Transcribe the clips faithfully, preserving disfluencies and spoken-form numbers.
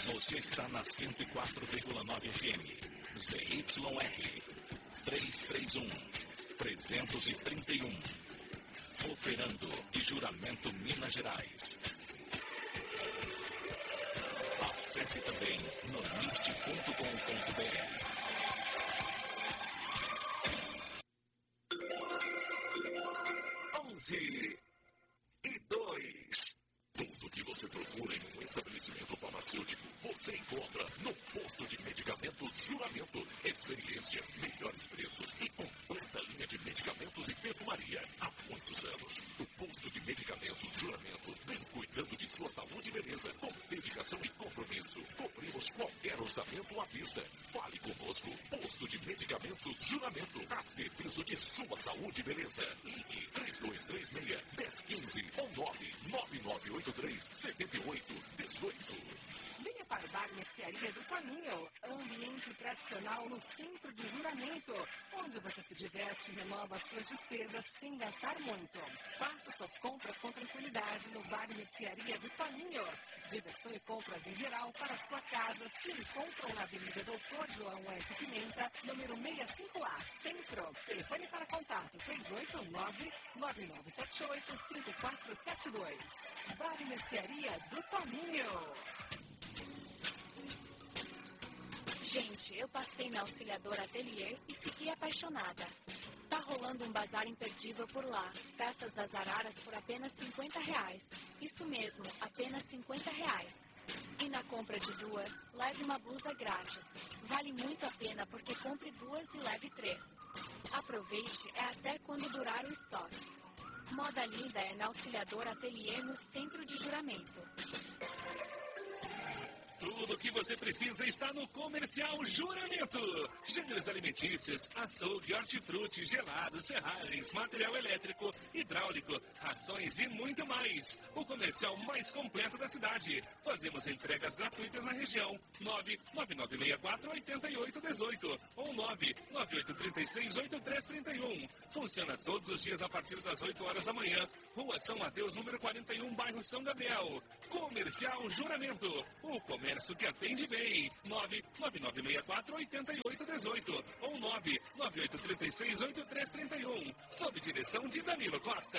Você está na cento e quatro vírgula nove F M. Z Y R trezentos e trinta e um. trezentos e trinta e um. Operando de Juramento, Minas Gerais. Acesse também no nirt ponto com ponto b r. onze e dois. Tudo que você procura em um estabelecimento farmacêutico, você encontra no Posto de Medicamentos Juramento. Experiência, melhores preços e completa linha de medicamentos e perfumaria. Há muitos anos, o Posto de Medicamentos Juramento vem cuidando de sua saúde e beleza com dedicação e compromisso. Cobrimos qualquer orçamento à vista. Fale conosco. Posto de Medicamentos Juramento, a serviço de sua saúde e beleza. Ligue três dois três seis, um zero um cinco ou nove nove nove oito três sete oito um oito. Venha para o Bar Mercearia do Toninho, ambiente tradicional no centro de Juramento, onde você se diverte e renova suas despesas sem gastar muito. Faça suas compras com tranquilidade no Bar Mercearia do Toninho. Diversão e compras em geral para sua casa se encontram na Avenida Doutor João F. Pimenta, número sessenta e cinco A, Centro. Telefone para contato três oito nove, nove nove sete oito, cinco quatro sete dois. Bar Mercearia do Toninho. Gente, eu passei na Auxiliadora Atelier e fiquei apaixonada. Tá rolando um bazar imperdível por lá. Peças das araras por apenas cinquenta reais. Isso mesmo, apenas cinquenta reais. E na compra de duas, leve uma blusa grátis. Vale muito a pena porque compre duas e leve três. Aproveite, é até quando durar o estoque. Moda linda é na Auxiliadora Atelier no Centro de Juramento. Tudo o que você precisa está no Comercial Juramento. Gêneros alimentícios, açougue, hortifruti, gelados, ferragens, material elétrico, hidráulico, rações e muito mais. O comercial mais completo da cidade. Fazemos entregas gratuitas na região. nove nove nove seis quatro oito oito um oito ou nove nove oito três seis oito três três um. Funciona todos os dias a partir das oito horas da manhã. Rua São Mateus, número quarenta e um, bairro São Gabriel. Comercial Juramento. O comércio que atende bem. nove nove nove seis quatro oito oito um oito ou nove nove oito três seis oito três três um. Sob direção de Danilo Costa.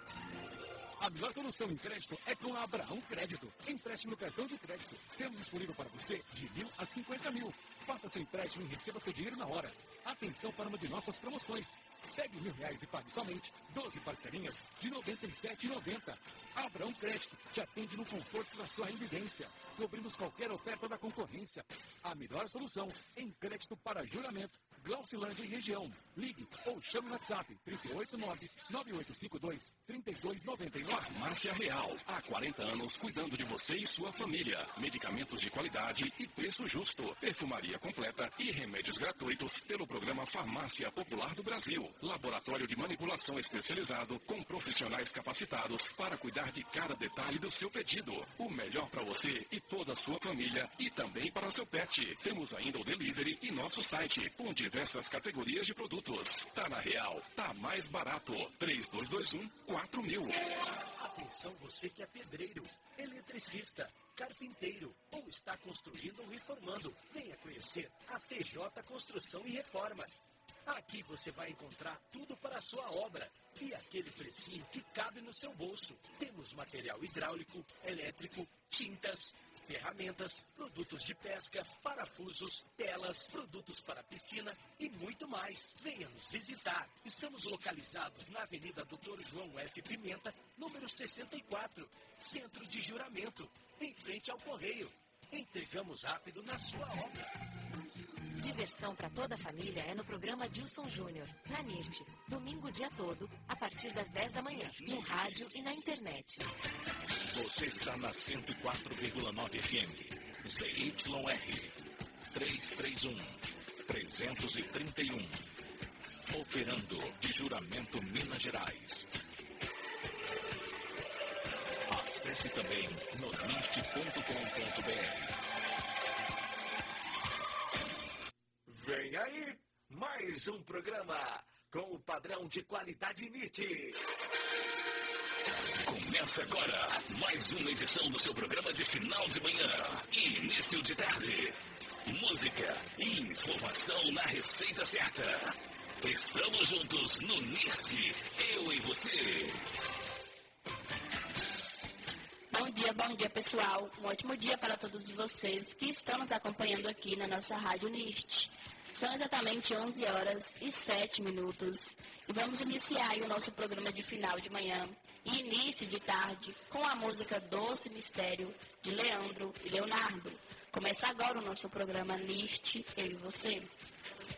A melhor solução em crédito é com a Abraão Crédito. Empréstimo no cartão de crédito. Temos disponível para você de mil a cinquenta mil. Faça seu empréstimo e receba seu dinheiro na hora. Atenção para uma de nossas promoções. Pegue mil reais e pague somente doze parcelinhas de noventa e sete reais e noventa centavos. Abraão Crédito te atende no conforto da sua residência. Cobrimos qualquer oferta da concorrência. A melhor solução em crédito para juramento. Glaucilândia e região. Ligue ou chame no WhatsApp três oito nove, nove oito cinco dois, três dois nove nove. Farmácia Real. Há quarenta anos cuidando de você e sua família. Medicamentos de qualidade e preço justo. Perfumaria completa e remédios gratuitos pelo programa Farmácia Popular do Brasil. Laboratório de manipulação especializado com profissionais capacitados para cuidar de cada detalhe do seu pedido. O melhor para você e toda a sua família e também para seu pet. Temos ainda o delivery e nosso site com diversas categorias de produtos. Tá na Real, tá mais barato. três dois dois um, quatro mil. Atenção você que é pedreiro, eletricista, carpinteiro ou está construindo ou reformando. Venha conhecer a C J Construção e Reforma. Aqui você vai encontrar tudo para a sua obra e aquele precinho que cabe no seu bolso. Temos material hidráulico, elétrico, tintas, ferramentas, produtos de pesca, parafusos, telas, produtos para piscina e muito mais. Venha nos visitar. Estamos localizados na Avenida Doutor João F. Pimenta, número sessenta e quatro, Centro de Juramento, em frente ao Correio. Entregamos rápido na sua obra. Diversão para toda a família é no programa Dilson Júnior, na NIRT, domingo o dia todo, a partir das dez da manhã, no rádio e na internet. Você está na cento e quatro vírgula nove F M, Z Y R trezentos e trinta e um, trezentos e trinta e um, operando de Juramento, Minas Gerais. Acesse também no nirt ponto com ponto b r. Vem aí, mais um programa com o padrão de qualidade N I T. Começa agora mais uma edição do seu programa de final de manhã e início de tarde. Música e informação na receita certa. Estamos juntos no N I R S, eu e você. Bom dia, bom dia pessoal. Um ótimo dia para todos vocês que estão nos acompanhando aqui na nossa Rádio N I R S. São exatamente onze horas e sete minutos e vamos iniciar aí o nosso programa de final de manhã e início de tarde com a música Doce Mistério de Leandro e Leonardo. Começa agora o nosso programa N I R S, eu e você.